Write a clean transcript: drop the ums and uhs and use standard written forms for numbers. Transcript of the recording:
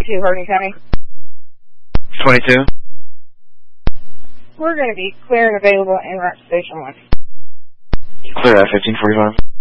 22, Harding County. 22. We're going to be clear and available en route to Station 1. Clear at 1545.